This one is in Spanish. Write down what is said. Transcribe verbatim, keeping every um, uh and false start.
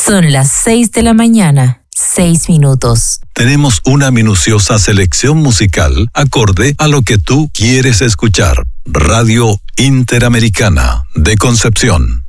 Son las seis de la mañana, seis minutos. Tenemos una minuciosa selección musical acorde a lo que tú quieres escuchar. Radio Interamericana de Concepción.